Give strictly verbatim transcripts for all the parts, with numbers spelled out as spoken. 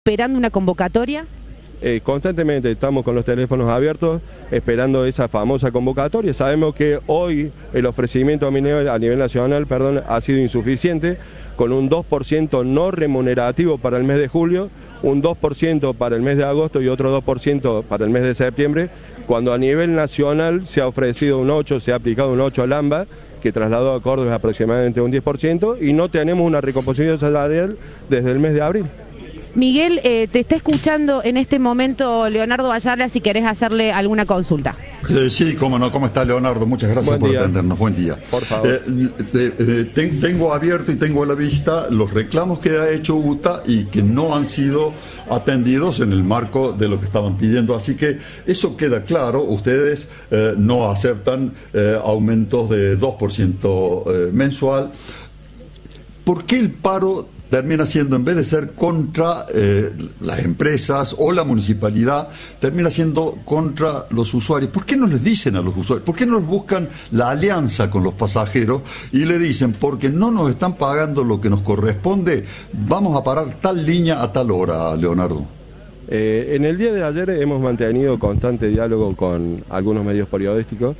esperando una convocatoria? Eh, constantemente estamos con los teléfonos abiertos esperando esa famosa convocatoria. Sabemos que hoy el ofrecimiento a nivel, a nivel nacional perdón, ha sido insuficiente, con un dos por ciento no remunerativo para el mes de julio, un dos por ciento para el mes de agosto y otro dos por ciento para el mes de septiembre, cuando a nivel nacional se ha ofrecido un ocho por ciento, se ha aplicado un ocho por ciento al AMBA, que trasladó a Córdoba aproximadamente un diez por ciento, y no tenemos una recomposición salarial desde el mes de abril. Miguel, eh, te está escuchando en este momento Leonardo Vallarla, si querés hacerle alguna consulta. Eh, sí, cómo no, ¿cómo está Leonardo? Muchas gracias Buen por día. atendernos, buen día. Por favor. Eh, eh, eh, ten, tengo abierto y tengo a la vista los reclamos que ha hecho UTA y que no han sido atendidos en el marco de lo que estaban pidiendo, así que eso queda claro, ustedes eh, no aceptan eh, aumentos de dos por ciento eh, mensual. ¿Por qué el paro termina siendo, en vez de ser contra eh, las empresas o la municipalidad, termina siendo contra los usuarios? ¿Por qué no les dicen a los usuarios? ¿Por qué no les buscan la alianza con los pasajeros y le dicen, porque no nos están pagando lo que nos corresponde, vamos a parar tal línea a tal hora, Leonardo? Eh, en el día de ayer hemos mantenido constante diálogo con algunos medios periodísticos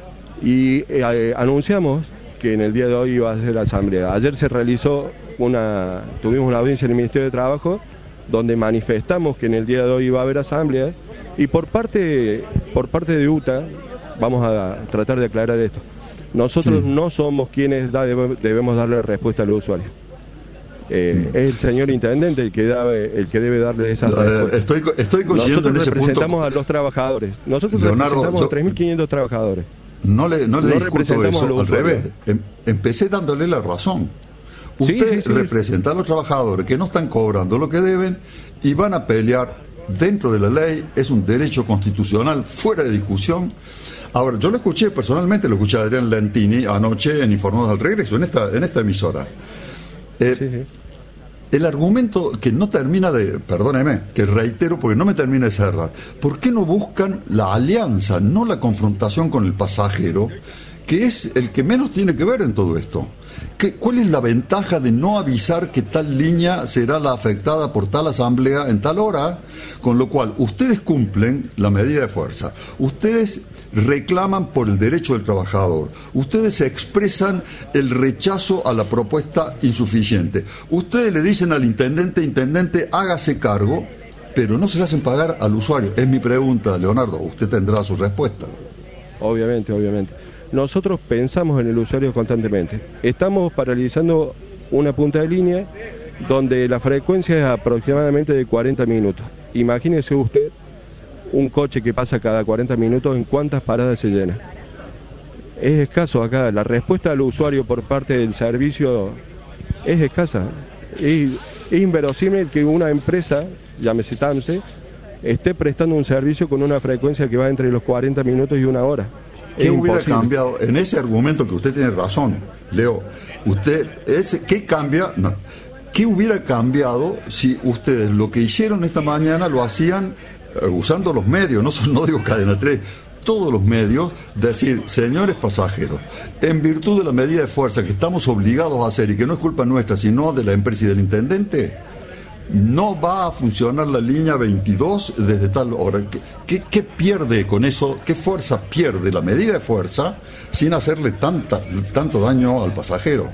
y eh, anunciamos que en el día de hoy iba a ser la asamblea. Ayer se realizó una, tuvimos una audiencia en el Ministerio de Trabajo donde manifestamos que en el día de hoy iba a haber asamblea, y por parte, por parte de UTA vamos a tratar de aclarar esto. Nosotros sí. no somos quienes da, debemos darle respuesta a los usuarios. Eh, es el señor intendente el que, da, el que debe darle esa respuesta. Estoy, estoy coincidiendo en ese punto. Nosotros representamos a los trabajadores. Nosotros Leonardo, representamos yo... a tres mil quinientos trabajadores. No le, no le no discuto eso, al revés. Em, empecé dándole la razón. Usted sí, sí, sí. representa a los trabajadores que no están cobrando lo que deben y van a pelear dentro de la ley, es un derecho constitucional fuera de discusión. Ahora, yo lo escuché personalmente, lo escuché a Adrián Lentini anoche en Informados al Regreso, en esta, en esta emisora. Eh, sí, sí. El argumento que no termina de, perdóneme, que reitero porque no me termina de cerrar, ¿por qué no buscan la alianza, no la confrontación con el pasajero, que es el que menos tiene que ver en todo esto? ¿Qué, ¿Cuál es la ventaja de no avisar que tal línea será la afectada por tal asamblea en tal hora? Con lo cual, ustedes cumplen la medida de fuerza, ustedes reclaman por el derecho del trabajador, ustedes expresan el rechazo a la propuesta insuficiente, ustedes le dicen al intendente, intendente, hágase cargo, pero no se le hacen pagar al usuario. Es mi pregunta, Leonardo, usted tendrá su respuesta. Obviamente, obviamente. Nosotros pensamos en el usuario constantemente. Estamos paralizando una punta de línea donde la frecuencia es aproximadamente de cuarenta minutos. Imagínese usted un coche que pasa cada cuarenta minutos, ¿en cuántas paradas se llena? Es escaso acá. La respuesta al usuario por parte del servicio es escasa. Es, es inverosímil que una empresa, llámese TAMSE, esté prestando un servicio con una frecuencia que va entre los cuarenta minutos y una hora. ¿Qué hubiera cambiado en ese argumento que usted tiene razón, Leo? Usted, ese, ¿qué cambia? No. ¿Qué hubiera cambiado si ustedes lo que hicieron esta mañana lo hacían eh, usando los medios? No, no digo Cadena tres, todos los medios, decir, señores pasajeros, en virtud de la medida de fuerza que estamos obligados a hacer y que no es culpa nuestra, sino de la empresa y del intendente, no va a funcionar la línea veintidós desde tal hora. ¿Qué, qué, qué pierde con eso? ¿Qué fuerza pierde la medida de fuerza sin hacerle tanta, tanto daño al pasajero?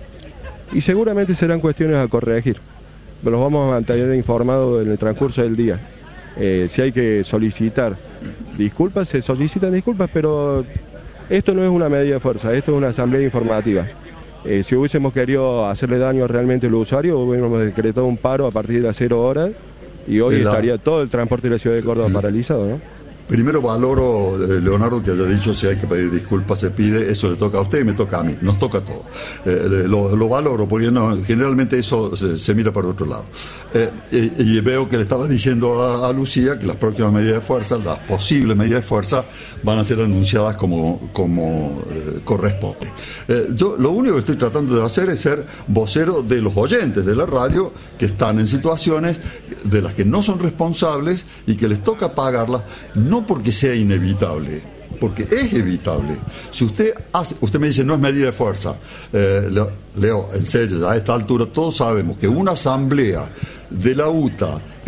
Y seguramente serán cuestiones a corregir. Los vamos a mantener informados en el transcurso del día. Eh, si hay que solicitar disculpas, se solicitan disculpas, pero esto no es una medida de fuerza, esto es una asamblea informativa. Eh, si hubiésemos querido hacerle daño realmente al usuario, hubiéramos decretado un paro a partir de las cero horas y hoy la... estaría todo el transporte de la ciudad de Córdoba paralizado, ¿no? Primero valoro, eh, Leonardo, que haya dicho si hay que pedir disculpas, se pide, eso le toca a usted y me toca a mí, nos toca a todos. Eh, lo, lo valoro porque no, generalmente eso se, se mira para otro lado. Eh, y, y veo que le estaba diciendo a, a Lucía que las próximas medidas de fuerza, las posibles medidas de fuerza, van a ser anunciadas como, como eh, corresponde. Eh, yo lo único que estoy tratando de hacer es ser vocero de los oyentes de la radio que están en situaciones de las que no son responsables y que les toca pagarlas, no porque sea inevitable, porque es evitable. Si usted hace, usted me dice no es medida de fuerza, eh, Leo, en serio, a esta altura todos sabemos que una asamblea de la U T A